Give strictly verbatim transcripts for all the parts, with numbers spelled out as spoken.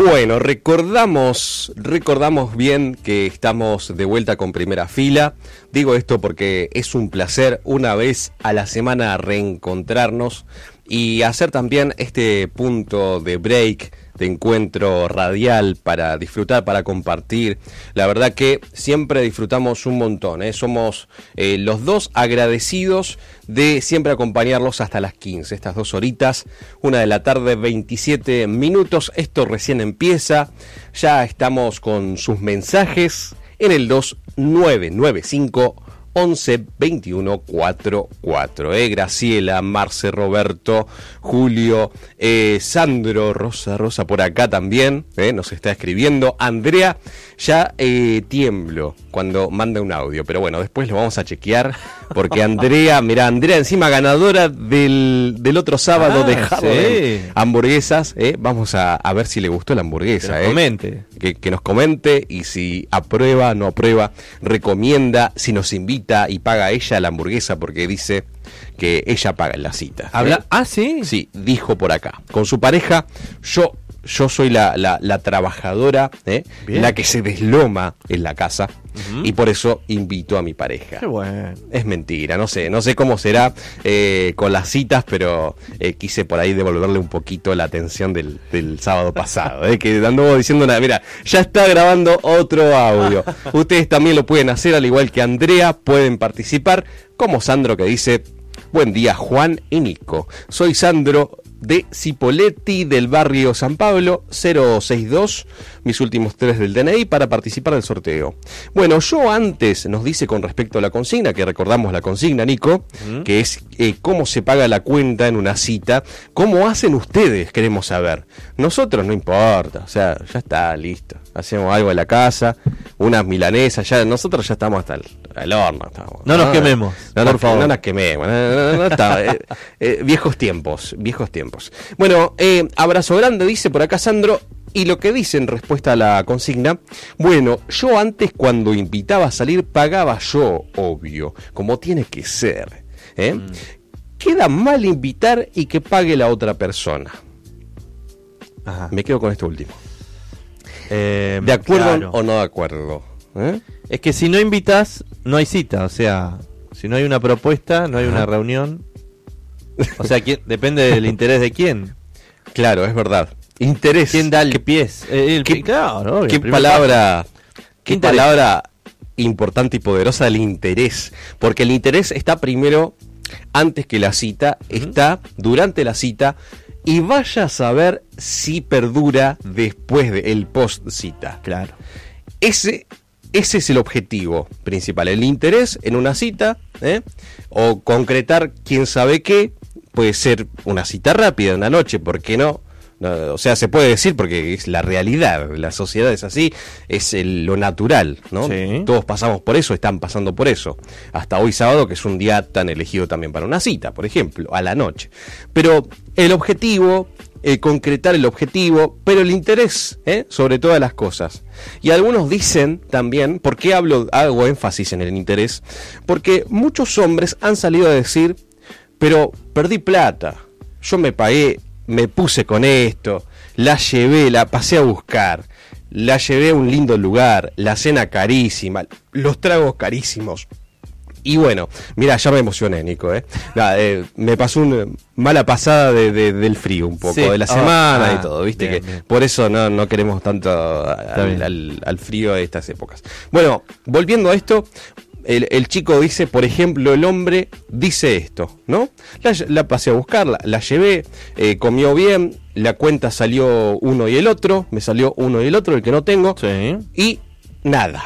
Bueno, recordamos, recordamos bien que estamos de vuelta con Primera Fila. Digo esto porque es un placer una vez a la semana reencontrarnos y hacer también este punto de break, de encuentro radial para disfrutar, para compartir. La verdad que siempre disfrutamos un montón, ¿eh? Somos eh, los dos agradecidos de siempre acompañarlos hasta las quince, estas dos horitas, una de la tarde, veintisiete minutos. Esto recién empieza, ya estamos con sus mensajes en el dos nueve nueve cinco once veintiuno cuarenta y cuatro. Eh, Graciela, Marce, Roberto, Julio, eh, Sandro, Rosa, Rosa por acá también, eh, nos está escribiendo. Andrea, ya eh, tiemblo cuando manda un audio, pero bueno, después lo vamos a chequear, porque Andrea, mira, Andrea encima ganadora del, del otro sábado ah, de Harvard, sí. hamburguesas, eh, vamos a, a ver si le gustó la hamburguesa. Que nos eh. comente. Que, que nos comente y si aprueba, no aprueba, recomienda, si nos invita y paga ella la hamburguesa porque dice que ella paga en la cita. ¿Habla? ¿Eh? Ah, sí. Sí, dijo por acá. Con su pareja, yo, yo soy la, la, la trabajadora, ¿eh? la que se desloma en la casa. Uh-huh. Y por eso invito a mi pareja. Qué bueno. Es mentira, no sé, no sé cómo será eh, con las citas, pero eh, quise por ahí devolverle un poquito la atención del, del sábado pasado, eh, que anduvo diciendo nada, mira, ya está grabando otro audio. Ustedes también lo pueden hacer, al igual que Andrea, pueden participar, como Sandro que dice: buen día Juan y Nico, soy Sandro de Cipolletti del barrio San Pablo, cero sesenta y dos, mis últimos tres del D N I para participar del sorteo. Bueno, yo antes, nos dice con respecto a la consigna, que recordamos la consigna, Nico, ¿Mm? que es eh, cómo se paga la cuenta en una cita, cómo hacen ustedes, queremos saber. Nosotros no importa, o sea, ya está, listo, hacemos algo en la casa, unas milanesas, ya nosotros ya estamos hasta el, el horno. Estamos, no, no nos quememos, no, por nos, favor. No nos quememos, no, no, no está, eh, eh, viejos tiempos, viejos tiempos. Bueno, eh, abrazo grande, dice por acá Sandro, y lo que dice en respuesta a la consigna: bueno, yo antes cuando invitaba a salir pagaba yo, obvio, como tiene que ser, ¿eh? Mm. Queda mal invitar y que pague la otra persona. Ajá. Me quedo con esto último. Eh, ¿De acuerdo claro. o no de acuerdo? ¿Eh? Es que si no invitas, no hay cita, o sea, si no hay una propuesta, no hay Ajá. una reunión. O sea, ¿quién, depende del interés de quién. Claro, es verdad. Interés. ¿Quién da el ¿Qué, pies? Eh, el, ¿Qué, claro, qué palabra, qué palabra importante y poderosa, el interés. Porque el interés está primero, antes que la cita, uh-huh. está durante la cita, y vaya a saber si perdura después del post-cita. Claro. Ese... Ese es el objetivo principal, el interés en una cita, ¿eh? O concretar quién sabe qué, puede ser una cita rápida, una noche, ¿por qué no? No, o sea, se puede decir porque es la realidad, la sociedad es así, es el, lo natural, ¿no? Sí. Todos pasamos por eso, están pasando por eso. Hasta hoy sábado, que es un día tan elegido también para una cita, por ejemplo, a la noche. Pero el objetivo... Eh, concretar el objetivo, pero el interés, ¿eh? sobre todas las cosas. Y algunos dicen también, ¿por qué hablo, hago énfasis en el interés? Porque muchos hombres han salido a decir, pero perdí plata, yo me pagué, me puse con esto, la llevé, la pasé a buscar, la llevé a un lindo lugar, la cena carísima, los tragos carísimos. Y bueno, mira, ya me emocioné, Nico, ¿eh? Nada, eh me pasó una mala pasada de, de, del frío un poco, sí. de la semana oh, ah, y todo, ¿viste? Bien, que bien. Por eso no, no queremos tanto al, al, al frío de estas épocas. Bueno, volviendo a esto, el, el chico dice, por ejemplo, el hombre dice esto, ¿no? La, la pasé a buscar, la, la llevé, eh, comió bien, la cuenta salió uno y el otro, me salió uno y el otro, el que no tengo, sí. y nada.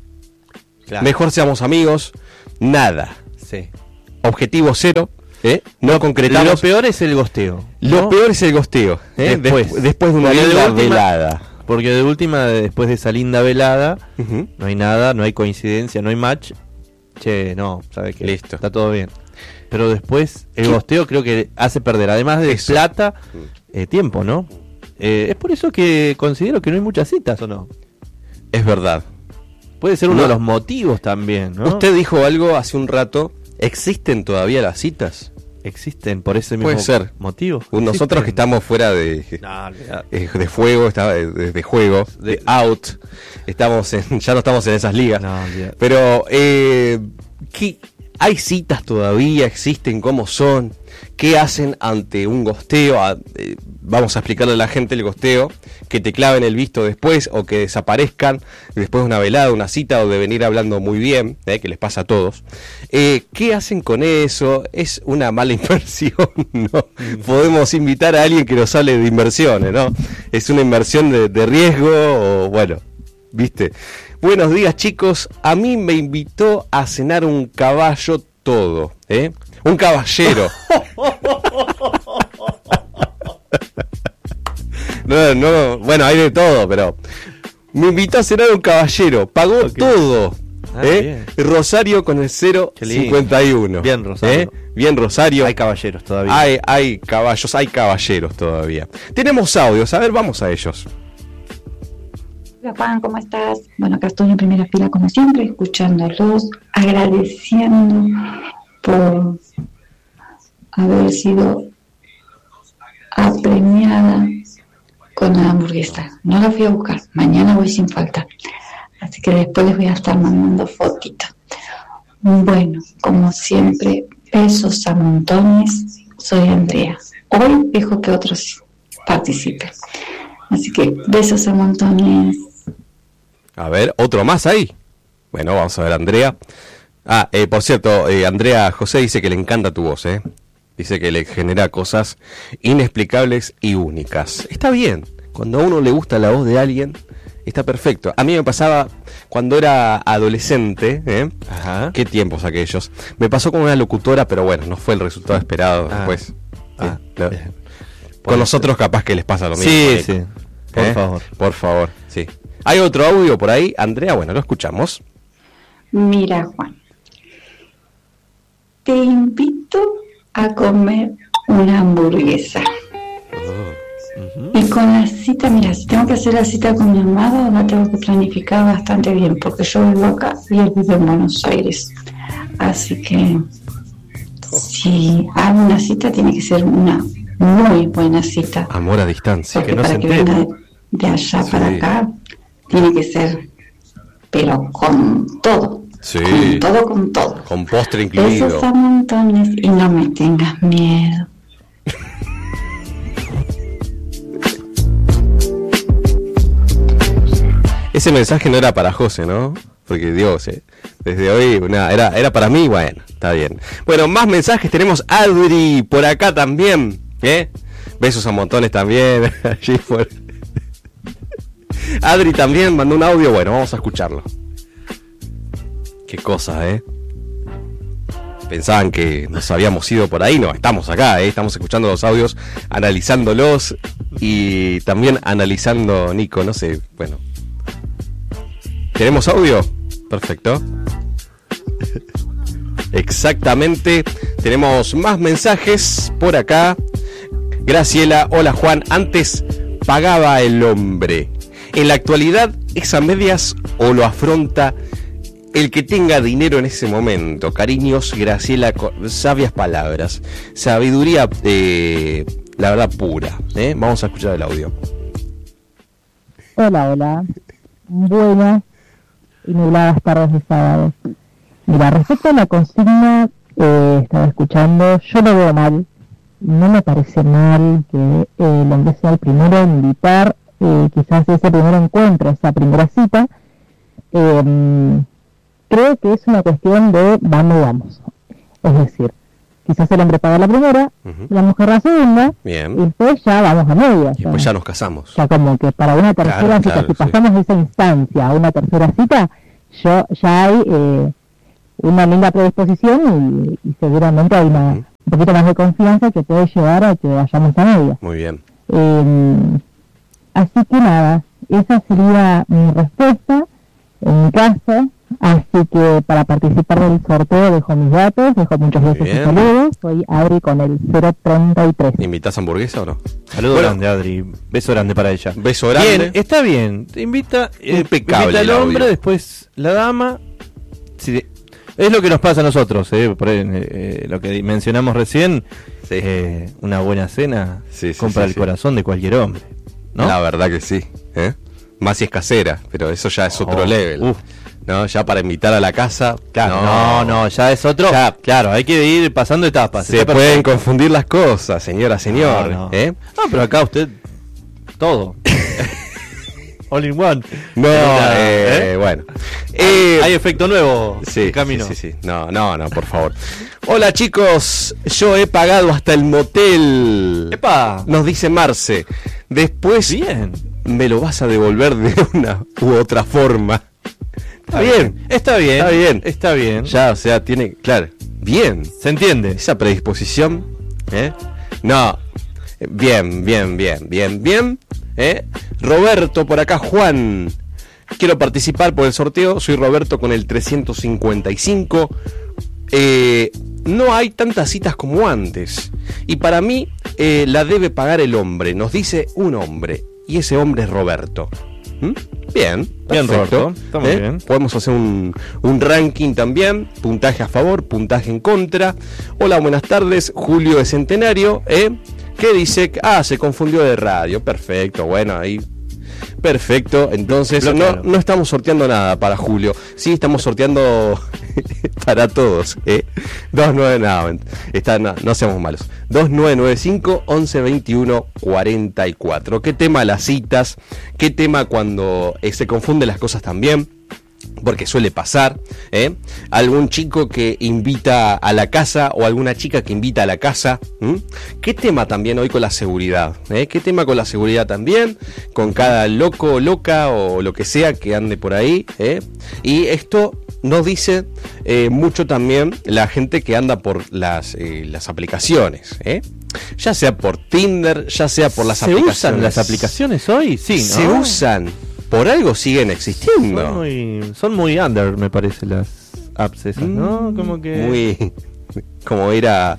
Claro. Mejor seamos amigos. Nada. Sí. Objetivo cero. ¿eh? No concretamos. Lo peor es el gosteo. Lo ¿no? peor es el gosteo. ¿eh? Después. Des- después de una porque linda de última, velada. Porque de última, después de esa linda velada, uh-huh. no hay nada, no hay coincidencia, no hay match. Che, no, ¿sabes qué? Listo. Está todo bien. Pero después, el ¿Qué? gosteo creo que hace perder, además de Eso. plata, eh, tiempo, ¿no? Eh, es por eso que considero que no hay muchas citas, ¿o no? Es verdad. Puede ser uno No. de los motivos también, ¿no? Usted dijo algo hace un rato. ¿Existen todavía las citas? existen por ese mismo Puede ser. motivo. Nosotros Existen. que estamos fuera de, No, olvidate. eh, de fuego, está- de, de- de juego, de out, estamos en, ya no estamos en esas ligas. No, olvidate. Pero, eh, ¿qué, ¿hay citas todavía? ¿Existen? ¿Cómo son? ¿Qué hacen ante un gosteo? A- eh, vamos a explicarle a la gente el gosteo, que te claven el visto después o que desaparezcan después de una velada, una cita o de venir hablando muy bien, eh, que les pasa a todos. Eh, ¿Qué hacen con eso? ¿Es una mala inversión? ¿No? Podemos invitar a alguien que nos hable de inversiones, ¿no? ¿Es una inversión de, de riesgo o bueno, viste? Buenos días, chicos. A mí me invitó a cenar un caballo todo, ¿eh? Un caballero. No, no, bueno, hay de todo, pero me invitó a cenar un caballero, pagó Ok. todo. Ah, ¿eh? Rosario con el cero Qué lindo. cincuenta y uno. Bien, Rosario. ¿eh? Bien, Rosario. Hay caballeros todavía. Hay, hay caballos, hay caballeros todavía. Tenemos audios, a ver, vamos a ellos. Hola Juan, ¿cómo estás? Bueno, acá estoy en primera fila como siempre, escuchándolos, agradeciendo por haber sido apremiada con la hamburguesa. No la fui a buscar, mañana voy sin falta. Así que después les voy a estar mandando fotitos. Bueno, como siempre, besos a montones. Soy Andrea. Hoy dejo que otros participen. Así que besos a montones. A ver, otro más ahí. Bueno, vamos a ver, Andrea. Ah, eh, por cierto, eh, Andrea José dice que le encanta tu voz, ¿eh? Dice que le genera cosas inexplicables y únicas. Está bien, cuando a uno le gusta la voz de alguien, está perfecto. A mí me pasaba cuando era adolescente, ¿eh? Ajá. Qué tiempos aquellos. Me pasó con una locutora, pero bueno, no fue el resultado esperado Ah. después. Ah, Eh, no. bien. Con nosotros capaz que les pasa lo mismo. Sí, Nico. sí. Por ¿Eh? favor. Por favor, sí. ¿Hay otro audio por ahí? Andrea, bueno, lo escuchamos. Mira, Juan, te invito a comer una hamburguesa. Ujú. Y con la cita, mira, si tengo que hacer la cita con mi amado, la tengo que planificar bastante bien, porque yo vivo acá y él vive en Buenos Aires. Así que, si hago una cita, tiene que ser una muy buena cita. Amor a distancia. Porque que no para se que entere. venga de, de allá Sí. para acá, tiene que ser, pero con todo. Sí. Con todo, con todo. Con postre incluido. Besos a montones y no me tengas miedo. Ese mensaje no era para José, ¿no? Porque Dios, eh, desde hoy, una, era, era para mí, bueno, está bien. Bueno, más mensajes, tenemos Adri por acá también, ¿eh? Besos a montones también, allí por... Adri también mandó un audio, bueno, vamos a escucharlo. Qué cosa, ¿eh? Pensaban que nos habíamos ido por ahí, no, estamos acá, ¿eh? Estamos escuchando los audios, analizándolos y también analizando, Nico, no sé, bueno. ¿Tenemos audio? Perfecto. Exactamente. Tenemos más mensajes por acá. Graciela, hola Juan. Antes pagaba el hombre. En la actualidad es a medias o lo afronta el que tenga dinero en ese momento. Cariños, Graciela, con sabias palabras. Sabiduría, eh, la verdad, pura. ¿eh? Vamos a escuchar el audio. Hola, hola. Buenas y nubladas tardes de sábado. Mira, respecto a la consigna, eh, estaba escuchando, yo lo veo mal. No me parece mal que eh, el hombre sea el primero en invitar, eh, quizás ese primer encuentro, esa primera cita. Eh, creo que es una cuestión de vamos, vamos. Es decir, quizás el hombre paga la primera, Ujú. la mujer la segunda, y Bien. después ya vamos a medias. Y después ya nos casamos. Ya como que para una tercera Claro, cita, claro, si sí. pasamos de esa instancia a una tercera cita, yo ya hay eh, una linda predisposición y, y seguramente hay una, Ujú. un poquito más de confianza que puede llevar a que vayamos a media. Muy bien. Eh, así que nada, esa sería mi respuesta en mi caso. Así que para participar del sorteo dejo mis datos, dejo muchos Muy besos y bien. saludos. Soy Adri con el cero treinta y tres. ¿Invitas hamburguesa o no? Saludo Bueno. grande, Adri. Beso grande para ella. Beso grande. Bien, está bien. Te invita, eh, Impecable invita al el hombre, audio. después la dama. Si de- Es lo que nos pasa a nosotros, ¿eh? Por ahí, eh, lo que mencionamos recién, Sí. eh, una buena cena Sí, sí, compra sí, el sí. corazón de cualquier hombre, ¿no? La verdad que sí, ¿eh? Más si es casera, pero eso ya es otro Oh, level. uf. ¿No? Ya para invitar a la casa, Claro, no, no, ya es otro. Ya. Claro, hay que ir pasando etapas. Se Está pueden perfecto. confundir las cosas, señora, señor. No, no. ¿eh? Ah, pero acá usted todo. All in one. No, Una, eh, ¿eh? bueno. Eh, Hay efecto nuevo sí, en camino. sí, sí, sí. No, no, no, por favor. Hola chicos, yo he pagado hasta el motel. ¡Epa! Nos dice Marce. Después Bien. me lo vas a devolver de una u otra forma. Está bien, Está bien. Está bien. Está bien. ya, o sea, tiene, claro, bien. ¿Se entiende? Esa predisposición, ¿eh? No, bien, bien, bien, bien, bien, ¿eh? Roberto, por acá, Juan. Quiero participar por el sorteo, soy Roberto con el trescientos cincuenta y cinco. Eh, no hay tantas citas como antes. Y para mí, eh, la debe pagar el hombre, nos dice un hombre. Y ese hombre es Roberto. ¿Mm? Bien, Bien, perfecto. Roberto, está muy ¿Eh? bien. Podemos hacer un, un ranking también, puntaje a favor, puntaje en contra. Hola, buenas tardes, Julio de Centenario, ¿eh? ¿Qué dice? Ah, se confundió de radio, perfecto, bueno, ahí. Perfecto, entonces no, Bloquealo. no estamos sorteando nada para Julio, sí estamos sorteando para todos. ¿eh? dos nueve, no, está, no, no seamos malos. dos nueve nueve cinco, once veintiuno, cuarenta y cuatro. ¿Qué tema las citas? ¿Qué tema cuando eh, se confunden las cosas también? Porque suele pasar, ¿eh? Algún chico que invita a la casa o alguna chica que invita a la casa. ¿m? ¿Qué tema también hoy con la seguridad? ¿eh? ¿Qué tema con la seguridad también? Con cada loco o loca o lo que sea que ande por ahí. ¿eh? Y esto nos dice eh, mucho también la gente que anda por las, eh, las aplicaciones. ¿eh? Ya sea por Tinder, ya sea por las ¿Se aplicaciones. usan las aplicaciones hoy? Sí, ¿no? Se usan. Por algo siguen existiendo. Son muy, son muy under, me parece, las apps esas, ¿no? Mm, Como que... Muy. Como ir a.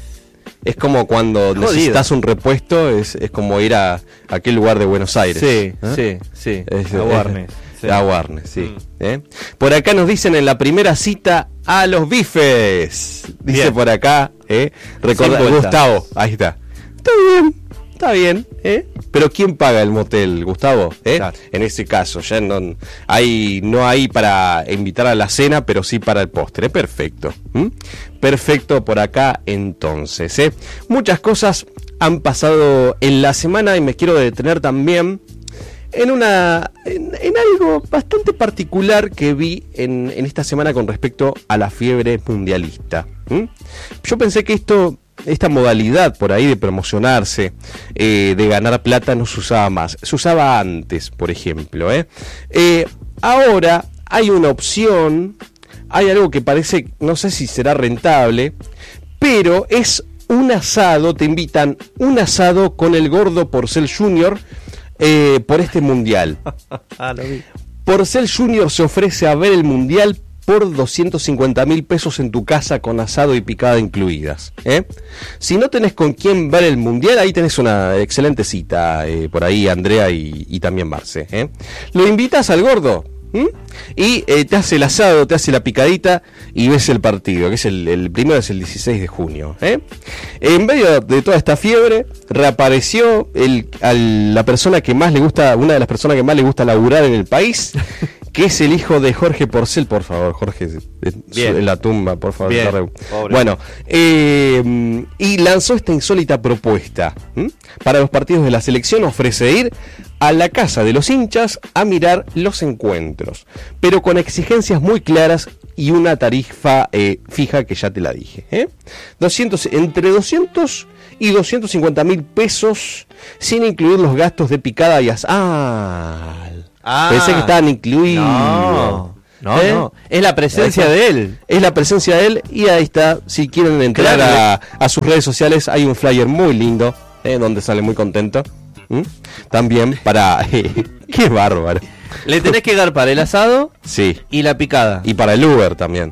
Es como cuando Jodido. necesitas un repuesto, es, es como ir a, a aquel lugar de Buenos Aires. Sí, ¿eh? sí, sí. Es- A es- Warnes, sí. A Warnes, sí. Mm. ¿eh? Por acá nos dicen en la primera cita a los bifes. Dice Bien. por acá, ¿eh? Recorda, Sin vuelta. Gustavo, ahí está. Está bien, está bien, ¿eh? Pero ¿quién paga el motel, Gustavo? ¿eh? Claro. En ese caso, ya no hay, no hay para invitar a la cena, pero sí para el postre. Perfecto. ¿m? Perfecto por acá entonces. ¿eh? Muchas cosas han pasado en la semana y me quiero detener también en una en, en algo bastante particular que vi en, en esta semana con respecto a la fiebre mundialista. ¿m? Yo pensé que esto esta modalidad por ahí de promocionarse, eh, de ganar plata, no se usaba más. Se usaba antes, por ejemplo. ¿eh? Eh, ahora hay una opción, hay algo que parece, no sé si será rentable, pero es un asado, te invitan un asado con el gordo Porcel Junior eh, por este mundial. Ah, lo vi. Porcel Junior se ofrece a ver el mundial por doscientos cincuenta mil pesos en tu casa con asado y picada incluidas. ¿eh? Si no tenés con quién ver el mundial, ahí tenés una excelente cita eh, por ahí, Andrea y, y también Marce. ¿eh? Lo invitas al gordo ¿m? y eh, te hace el asado, te hace la picadita y ves el partido, que es el, el primero, es el dieciséis de junio. ¿eh? En medio de toda esta fiebre, reapareció el, a la persona que más le gusta, una de las personas que más le gusta laburar en el país. Que es el hijo de Jorge Porcel, por favor, Jorge, Bien. en la tumba, por favor. Bien, Torre. pobre. Bueno, eh, y lanzó esta insólita propuesta. ¿m? Para los partidos de la selección ofrece ir a la casa de los hinchas a mirar los encuentros, pero con exigencias muy claras y una tarifa eh, fija que ya te la dije. ¿eh? doscientos, entre doscientos y doscientos cincuenta mil pesos, sin incluir los gastos de picada y asado. Ah, Ah, pensé que estaban incluidos. No, no, ¿Eh? no. Es la presencia Ahí está. de él. Es la presencia de él y ahí está. Si quieren entrar Claro. a, a sus redes sociales, hay un flyer muy lindo, eh, donde sale muy contento. ¿Mm? También para... ¡Qué bárbaro! Le tenés que dar para el asado Sí. y la picada. Y para el Uber también.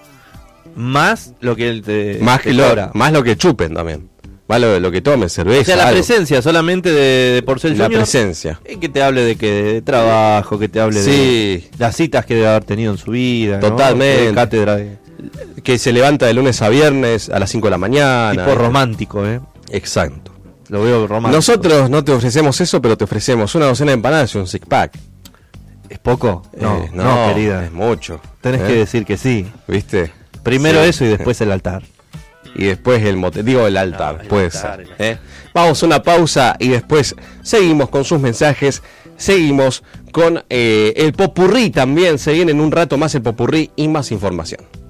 Más lo que él te, Más, te que lo, cobra. más lo que chupen también. Más lo, lo que tomen, cerveza. O sea, la algo. presencia solamente de, de Porcel La Junior. presencia. Eh, Que te hable de que de trabajo, que te hable Sí. de las citas que debe haber tenido en su vida. ¿no? Totalmente. De cátedra de, que se levanta de lunes a viernes a las cinco de la mañana. Tipo ¿eh? romántico, ¿eh? Exacto. Lo veo romántico. Nosotros no te ofrecemos eso, pero te ofrecemos una docena de empanadas y un six pack. ¿Es poco? No, Eh, no, querida. Es mucho. Tenés ¿eh? que decir que sí. ¿Viste? Primero Sí. eso y después el altar. Y después el mote, digo el altar, No, el puede altar, ser. el ¿eh? Vamos a una pausa y después seguimos con sus mensajes, seguimos con eh, el popurrí también, se viene en un rato más el popurrí y más información.